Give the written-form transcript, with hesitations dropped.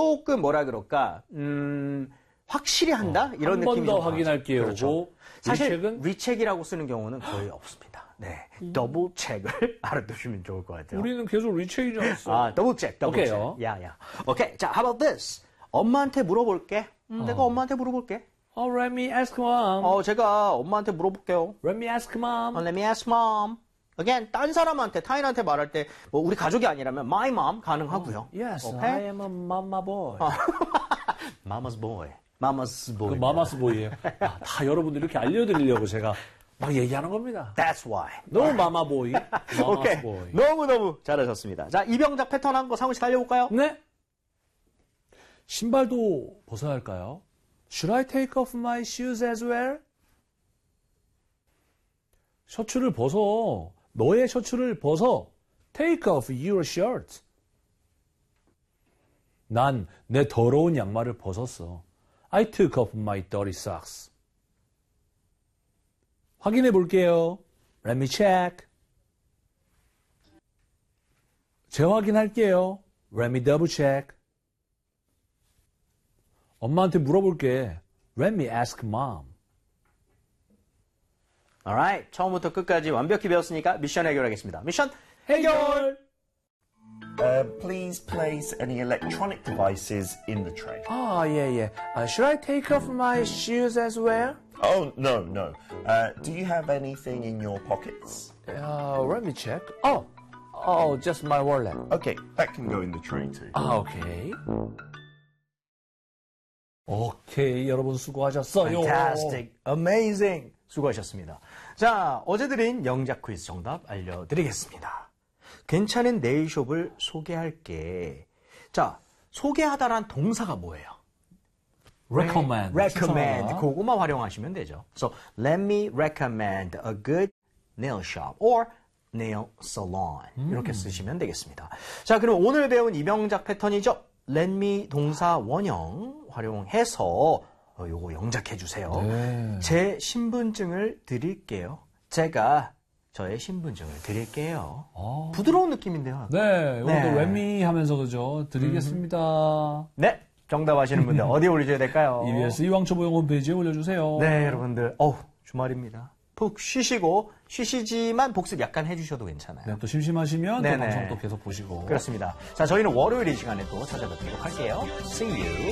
조금 뭐라 그럴까, 확실히 한다? 이런 느낌이 한 번 더 확인할게요. 그렇죠. 사실 리책은? 리책이라고 쓰는 경우는 거의 없습니다. 네, 더블 체크를 알아두시면 좋을 것 같아요. 우리는 계속 리책이지 않았어. 아, 더블 체크, 더블 체크. 오케이요. 야. 오케이, 자, how about this? 엄마한테 물어볼게. 내가 엄마한테 물어볼게. Let me ask mom. 제가 엄마한테 물어볼게요. Let me ask mom. Let me ask mom. Again, 딴 사람한테, 타인한테 말할 때, 뭐, 우리 가족이 아니라면, my mom 가능하고요. Yes, Okay? I am a mama boy. Mama's boy. Mama's boy. 그 마마스 보이예요. 다 여러분들 이렇게 알려드리려고 제가 막 얘기하는 겁니다. That's why. No 마마 보이. 마마스 오케이. 보이. 너무너무 잘하셨습니다. 자, 이병작 패턴 한 거 상우 씨 달려볼까요? 네. 신발도 벗어야 할까요? Should I take off my shoes as well? 셔츠를 벗어. 너의 셔츠를 벗어. Take off your shirt. 난 내 더러운 양말을 벗었어. I took off my dirty socks. 확인해 볼게요. Let me check. 재확인할게요. Let me double check. 엄마한테 물어볼게. Let me ask mom. Alright. 처음부터 끝까지 완벽히 배웠으니까 미션 해결하겠습니다. 미션 해결! Please place any electronic devices in the tray. yeah. Should I take off my shoes as well? Oh, no. Do you have anything in your pockets? Let me check. Just my wallet. Okay, that can go in the tray too. 오케이. 오케이, 여러분 수고하셨어요. Fantastic. Amazing. 수고하셨습니다. 자, 어제 드린 영작 퀴즈 정답 알려드리겠습니다. 괜찮은 네일숍을 소개할게. 자, 소개하다란 동사가 뭐예요? recommend. recommend. 그거만 활용하시면 되죠. So, let me recommend a good nail shop or nail salon. 이렇게 쓰시면 되겠습니다. 자, 그럼 오늘 배운 이병작 패턴이죠. let me 동사 원형 활용해서 요거 영작해 주세요. 네. 제 신분증을 드릴게요. 제가 저의 신분증을 드릴게요. 부드러운 느낌인데요. 네, 오늘도 네. 레미 하면서 그죠? 드리겠습니다. 네, 정답 아시는 분들 어디에 올려줘야 될까요? EBS 이왕초보영 홈페이지에 올려주세요. 네, 여러분들. 주말입니다. 푹 쉬시고 쉬시지만 복습 약간 해주셔도 괜찮아요. 네, 또 심심하시면 네네. 또 방송 또 계속 보시고. 그렇습니다. 자, 저희는 월요일 이 시간에 또 찾아뵙도록 할게요. See you.